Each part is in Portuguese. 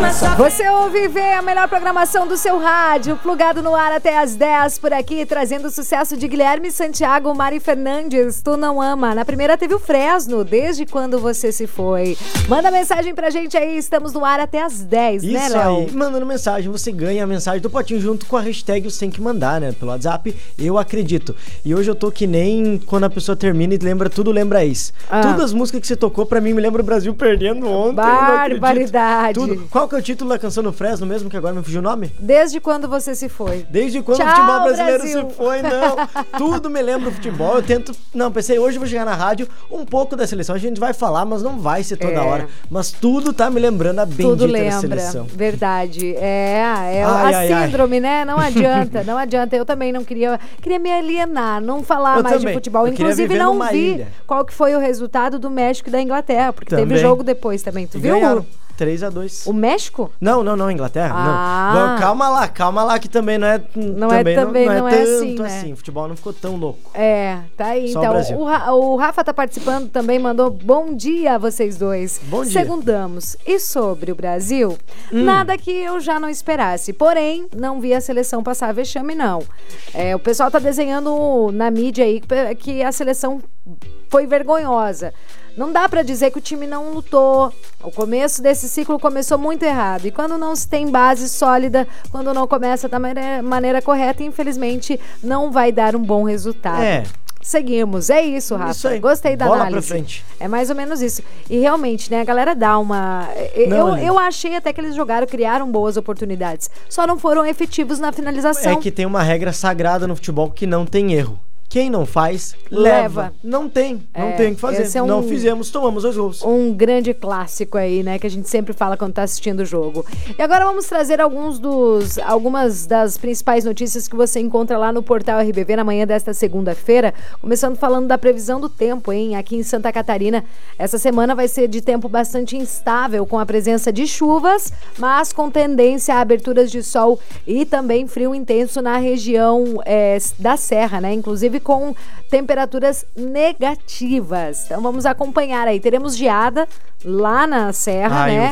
Você ouve e vê a melhor programação do seu rádio, plugado no ar até as 10 por aqui, trazendo o sucesso de Guilherme Santiago, Mari Fernandes, Tu Não Ama. Na primeira teve o Fresno, Desde Quando Você Se Foi. Manda mensagem pra gente aí, estamos no ar até as 10, isso, né, Léo? Aí, mandando mensagem, você ganha a mensagem do Potinho junto com a hashtag Você Tem Que Mandar, né? Pelo WhatsApp, eu acredito. E hoje eu tô que nem quando a pessoa termina e lembra tudo, lembra ex. Todas as músicas que você tocou pra mim me lembra o Brasil perdendo ontem. Barbaridade. Tudo. Qual que é o título da canção do Fresno mesmo, que agora me fugiu o nome? Desde Quando Você Se Foi. Desde quando Tchau, o futebol brasileiro Brasil. se foi, não. Tudo me lembra o futebol. Eu tento. Não, pensei, hoje eu vou chegar na rádio um pouco da seleção. A gente vai falar, mas não vai ser toda hora. Mas tudo tá me lembrando a bendita Tudo lembra, da seleção. Verdade. A síndrome, né? Não adianta, não adianta. Eu também não queria me alienar, não falar mais de futebol. Inclusive, não vi qual que foi o resultado do México e da Inglaterra, porque teve jogo depois também. Tu viu? Ganharam. 3-2. O México? Não, Inglaterra. Não. Calma lá, que também não é não é tanto assim. Futebol não ficou tão louco. Tá aí. Só então, o Rafa tá participando também, mandou bom dia a vocês dois. Bom dia. Segundamos. E sobre o Brasil, nada que eu já não esperasse. Porém, não vi a seleção passar vexame, não. O pessoal tá desenhando na mídia aí que a seleção foi vergonhosa. Não dá pra dizer que o time não lutou. O começo desse ciclo começou muito errado. E quando não se tem base sólida, quando não começa da maneira correta, infelizmente, não vai dar um bom resultado. Seguimos, é isso, Rafa. Isso aí. Gostei da Bola análise. Pra frente. É mais ou menos isso. E realmente, né, a galera dá uma... Eu achei até que eles criaram boas oportunidades. Só não foram efetivos na finalização. É que tem uma regra sagrada no futebol que não tem erro. Quem não faz, leva. Não tem o que fazer. Não fizemos, tomamos 2 gols. Um grande clássico aí, né? Que a gente sempre fala quando tá assistindo o jogo. E agora vamos trazer algumas das principais notícias que você encontra lá no portal RBV na manhã desta segunda-feira. Começando falando da previsão do tempo, hein? Aqui em Santa Catarina, essa semana vai ser de tempo bastante instável, com a presença de chuvas, mas com tendência a aberturas de sol e também frio intenso na região da Serra, né? Inclusive com temperaturas negativas. Então vamos acompanhar aí. Teremos geada lá na Serra, né?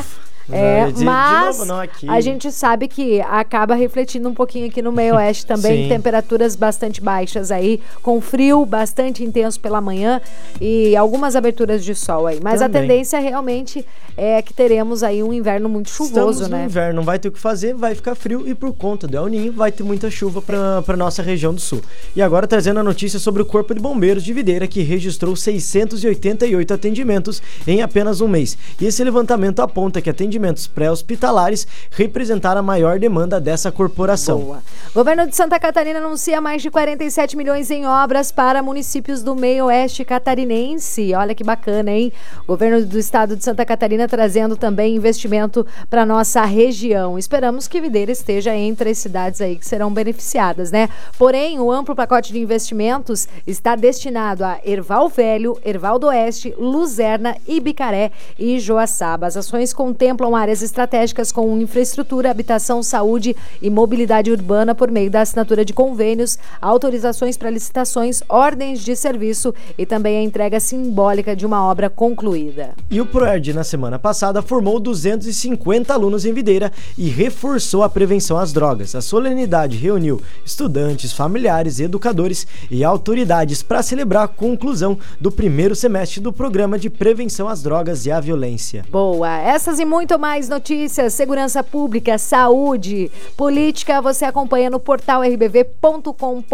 Mas a gente sabe que acaba refletindo um pouquinho aqui no meio oeste também, temperaturas bastante baixas aí, com frio bastante intenso pela manhã e algumas aberturas de sol aí. Mas também. A tendência realmente é que teremos aí um inverno muito chuvoso, Estamos no inverno, não vai ter o que fazer, vai ficar frio e por conta do El Niño vai ter muita chuva para nossa região do sul. E agora trazendo a notícia sobre o Corpo de Bombeiros de Videira, que registrou 688 atendimentos em apenas um mês. E esse levantamento aponta que atendimentos pré-hospitalares representaram a maior demanda dessa corporação. Boa. Governo de Santa Catarina anuncia mais de 47 milhões em obras para municípios do meio oeste catarinense. Olha que bacana, hein? Governo do estado de Santa Catarina trazendo também investimento para nossa região. Esperamos que Videira esteja entre as cidades aí que serão beneficiadas, né? Porém, o amplo pacote de investimentos está destinado a Erval Velho, Erval do Oeste, Luzerna, Ibicaré e Joaçaba. As ações contemplam áreas estratégicas com infraestrutura, habitação, saúde e mobilidade urbana por meio da assinatura de convênios, autorizações para licitações, ordens de serviço e também a entrega simbólica de uma obra concluída. E o ProERD, na semana passada, formou 250 alunos em Videira e reforçou a prevenção às drogas. A solenidade reuniu estudantes, familiares, educadores e autoridades para celebrar a conclusão do primeiro semestre do Programa de Prevenção às Drogas e à Violência. Boa! Essas e muito mais notícias, segurança pública, saúde, política, você acompanha no portal rbv.com.br.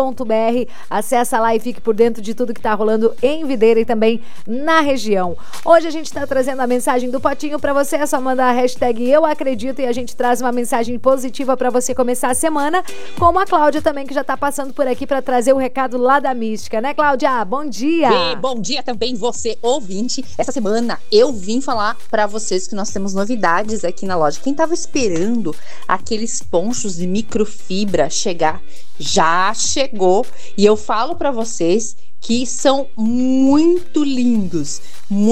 Acessa lá e fique por dentro de tudo que está rolando em Videira e também na região. Hoje a gente está trazendo a mensagem do Potinho para você, é só mandar a hashtag Eu Acredito e a gente traz uma mensagem positiva para você começar a semana, como a Cláudia também, que já está passando por aqui para trazer o recado lá da Mística, né, Cláudia? Bom dia! E bom dia também você, ouvinte. Essa semana eu vim falar para vocês que nós temos novidades aqui na loja. Quem tava esperando aqueles ponchos de microfibra chegar, já chegou. E eu falo para vocês que são muito lindos,